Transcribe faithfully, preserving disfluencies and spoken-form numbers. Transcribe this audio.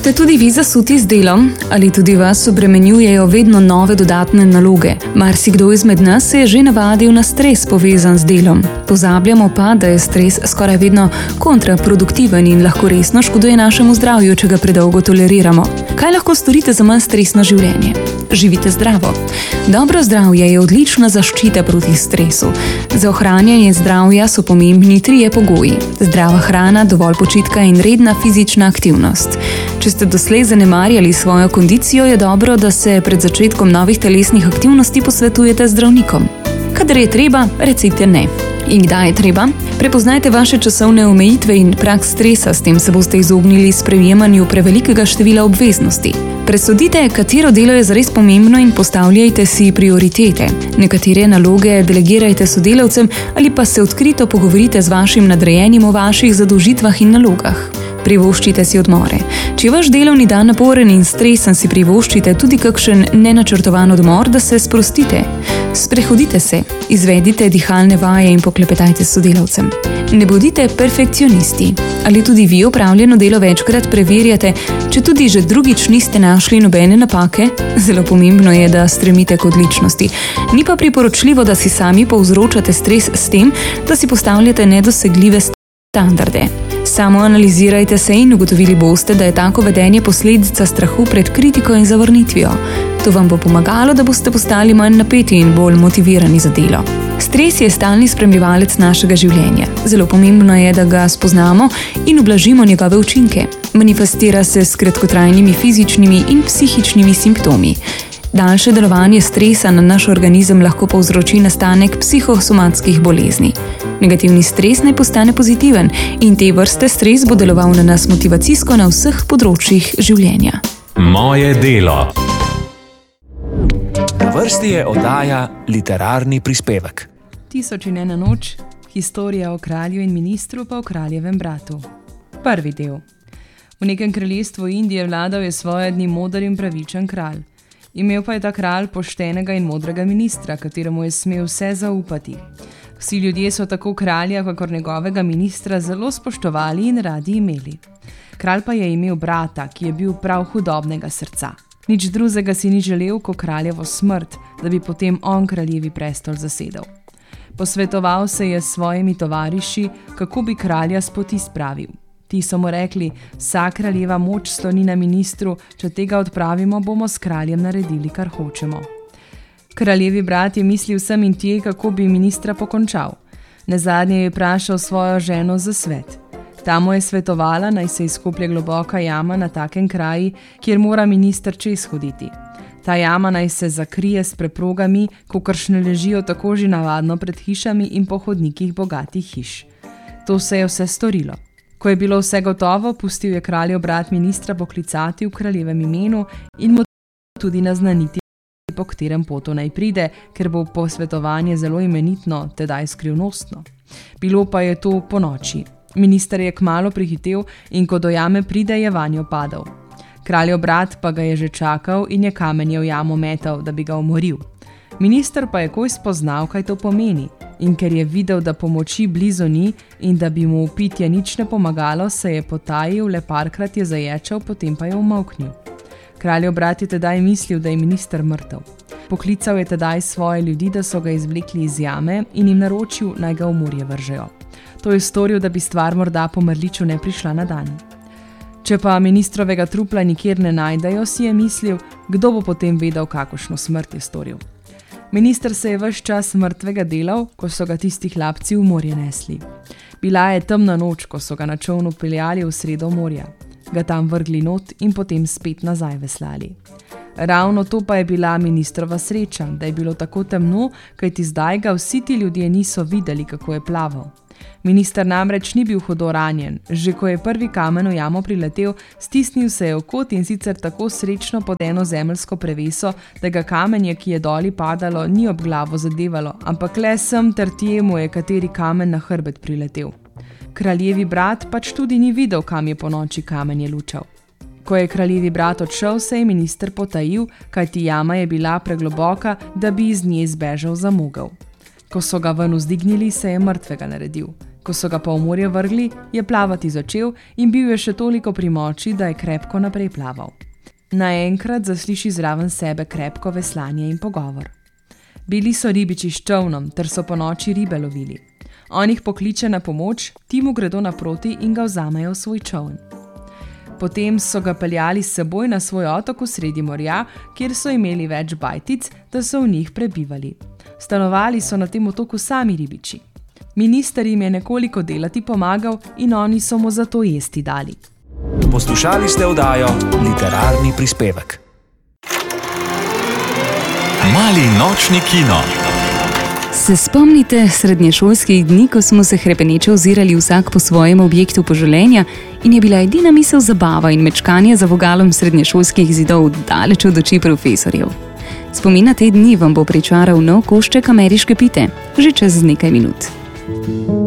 Ste tudi vi zasuti z delom ali tudi vas obremenjujejo vedno nove dodatne naloge? Marsikdo izmed nas se je že navadil na stres povezan z delom. Pozabljamo pa, da je stres skoraj vedno kontraproduktiven in lahko resno škoduje našemu zdravju, če ga predolgo toleriramo. Kaj lahko storite za manj stresno življenje? Živite zdravo. Dobro zdravje je odlična zaščita proti stresu. Za ohranjanje zdravja so pomembni trije pogoji: zdrava hrana, dovolj počitka in redna fizična aktivnost. Če ste doslej zanemarjali svojo kondicijo, je dobro, da se pred začetkom novih telesnih aktivnosti posvetujete z zdravnikom. Kadar je treba, recite ne. In kdaj je treba? Prepoznajte vaše časovne omejitve in prag stresa, s tem se boste izognili sprejemanju prevelikega števila obveznosti. Presodite, katero delo je zares pomembno in postavljajte si prioritete. Nekatere naloge delegirajte sodelavcem ali pa se odkrito pogovorite z vašim nadrejenim o vaših zadolžitvah in nalogah. Privoščite si odmore. Če je vaš delovni dan naporen in stresen, si privoščite tudi kakšen nenačrtovan odmor, da se sprostite. Sprehodite se, izvedite dihalne vaje in poklepetajte s sodelavcem. Ne bodite perfekcionisti. Ali tudi vi opravljeno delo večkrat preverjate, če tudi že drugič niste našli nobene napake? Zelo pomembno je, da stremite k odličnosti. Ni pa priporočljivo, da si sami povzročate stres s tem, da si postavljate nedosegljive standarde. Samo analizirajte se in ugotovili boste, da je tako vedenje posledica strahu pred kritiko in zavrnitvijo. To vam bo pomagalo, da boste postali manj napeti in bolj motivirani za delo. Stres je stalni spremljevalec našega življenja. Zelo pomembno je, da ga spoznamo in ublažimo njegove učinke. Manifestira se s kratkotrajnimi fizičnimi in psihičnimi simptomi. Daljše delovanje stresa na naš organizem lahko povzroči nastanek psihosomatskih bolezni. Negativni stres naj postane pozitiven in te vrste stres bo deloval na nas motivacijsko na vseh področjih življenja. Moje delo. Na vrsti je oddaja Literarni prispevek. Tisoč in ena noč, historija o kralju in ministru pa o kraljevem bratu. Prvi del. V nekem kraljestvu Indije vladal je svoje dni moder in pravičen kralj. Imel pa je ta kralj poštenega in modrega ministra, kateremu je smel vse zaupati. Vsi ljudje so tako kralja, kakor njegovega ministra zelo spoštovali in radi imeli. Kralj pa je imel brata, ki je bil prav hudobnega srca. Nič drugega si ni želel, ko kraljevo smrt, da bi potem on kraljevi prestol zasedel. Posvetoval se je s svojimi tovariši, kako bi kralja s poti spravil. Ti so mu rekli: vsa kraljeva moč sloni na ministru, če tega odpravimo, bomo s kraljem naredili, kar hočemo. Kraljevi brat je mislil sem in tje, kako bi ministra pokončal. Nazadnje je vprašal svojo ženo za svet. Ta mu je svetovala, naj se izkoplje globoka jama na takem kraji, kjer mora minister čez hoditi. Ta jama naj se zakrije s preprogami, kokršne ležijo tako že navadno pred hišami in po hodnikih bogatih hiš. To se je vse storilo. Ko je bilo vse gotovo, pustil je kraljev brat ministra poklicati v kraljevem imenu in mu tudi naznaniti, po katerem potu naj pride, ker bo posvetovanje zelo imenitno, tedaj skrivnostno. Bilo pa je to po noči. Minister je kmalu prihitel in ko do jame pride, je vanjo padal. Kraljev brat pa ga je že čakal in je kamenje v jamo metal, da bi ga umoril. Minister pa je koj spoznal, kaj to pomeni, in ker je videl, da pomoči blizu ni in da bi mu upitje nič ne pomagalo, se je potajil, le parkrat je zaječal, potem pa je umolknil. Kraljev brat je tedaj mislil, da je minister mrtev. Poklical je tedaj svoje ljudi, da so ga izvlekli iz jame in jim naročil, naj ga v morje vržejo. To je storil, da bi stvar morda po mrliču ne prišla na dan. Če pa ministrovega trupla nikjer ne najdejo, si je mislil, kdo bo potem vedel, kakošno smrt je storil. Minister se je ves čas mrtvega delal, ko so ga tisti hlapci v morje nesli. Bila je temna noč, ko so ga na čolnu peljali v sredo morja. Ga tam vrgli not in potem spet nazaj veslali. Ravno to pa je bila ministrova sreča, da je bilo tako temno, kajti zdaj ga vsi ti ljudje niso videli, kako je plaval. Minister namreč ni bil hudo ranjen, že ko je prvi kamen v jamo priletel, stisnil se je v kot in sicer tako srečno pod eno zemeljsko preveso, da ga kamenje, ki je doli padalo, ni ob glavo zadevalo, ampak le sem ter tje mu je kateri kamen na hrbet priletel. Kraljevi brat pač tudi ni videl, kam je po noči kamenje lučal. Ko je kraljevi brat odšel, se je minister potajil, kajti jama je bila pregloboka, da bi iz nje zbežal zamogel. Ko so ga ven vzdignili, se je mrtvega naredil. Ko so ga pa v morje vrgli, je plavati začel in bil je še toliko pri moči, da je krepko naprej plaval. Naenkrat zasliši zraven sebe krepko veslanje in pogovor. Bili so ribiči s čolnom, ter so po noči ribe lovili. On jih pokliče na pomoč, ti mu gredo naproti in ga vzamejo v svoj čoln. Potem so ga peljali s seboj na svoj otok v sredi morja, kjer so imeli več bajtic, da so v njih prebivali. Stanovali so na tem otoku sami ribiči. Minister jim je nekoliko delati pomagal in oni so mu za to jesti dali. Poslušali ste oddajo Literarni prispevek. Mali nočni kino. Se spomnite srednješolskih dni, ko smo se hrepeneče ozirali vsak po svojem objektu poželenja in je bila edina misel zabava in mečkanje za vogalom srednješolskih zidov daleč od oči profesorjev? Spomin na te dni vam bo pričaral nov košček ameriške pite, že čez nekaj minut.